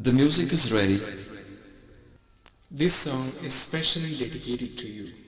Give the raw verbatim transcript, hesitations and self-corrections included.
The music is ready. This song is specially dedicated to you.